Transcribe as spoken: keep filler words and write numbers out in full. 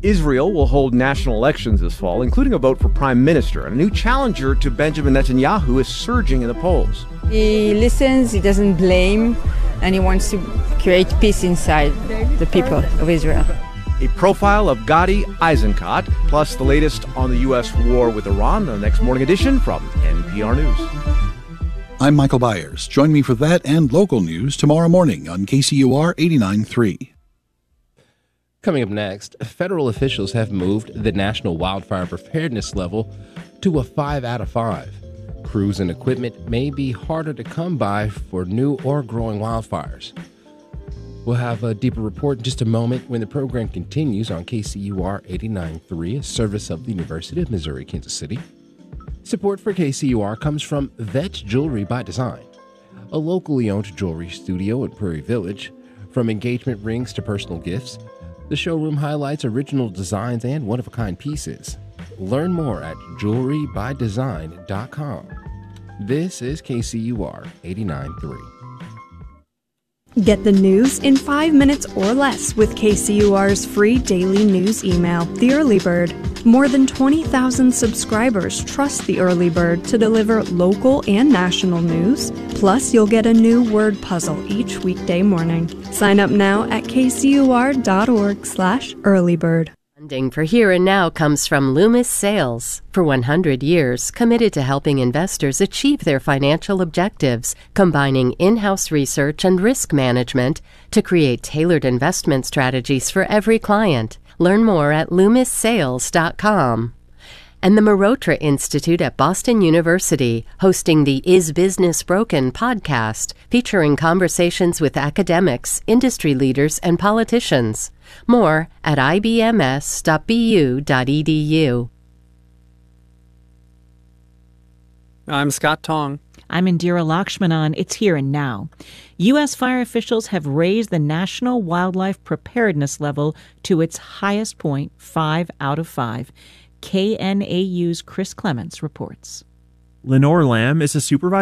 Israel will hold national elections this fall, including a vote for prime minister. And a new challenger to Benjamin Netanyahu is surging in the polls. He listens, he doesn't blame, and he wants to create peace inside the people of Israel. A profile of Gadi Eisenkot, plus the latest on the U S war with Iran, the next morning edition from N P R News. I'm Michael Byers. Join me for that and local news tomorrow morning on K C U R eighty-nine point three. Coming up next, federal officials have moved the national wildfire preparedness level to a five out of five. Crews and equipment may be harder to come by for new or growing wildfires. We'll have a deeper report in just a moment when the program continues on K C U R eighty-nine point three, a service of the University of Missouri, Kansas City. Support for K C U R comes from Vet Jewelry by Design, a locally owned jewelry studio in Prairie Village. From engagement rings to personal gifts, the showroom highlights original designs and one-of-a-kind pieces. Learn more at jewelry by design dot com. This is K C U R eighty-nine point three. Get the news in five minutes or less with K C U R's free daily news email, The Early Bird. More than twenty thousand subscribers trust The Early Bird to deliver local and national news. Plus, you'll get a new word puzzle each weekday morning. Sign up now at kcur.org slash earlybird. Funding for Here and Now comes from Loomis Sales. For one hundred years, committed to helping investors achieve their financial objectives, combining in-house research and risk management to create tailored investment strategies for every client. Learn more at loomis sales dot com. And the Marotra Institute at Boston University, hosting the Is Business Broken podcast, featuring conversations with academics, industry leaders, and politicians. More at i b m s dot b u dot e d u. I'm Scott Tong. I'm Indira Lakshmanan. It's Here and Now. U S fire officials have raised the national wildlife preparedness level to its highest point, five out of five. K N A U's Chris Clements reports. Lenore Lamb is a supervisor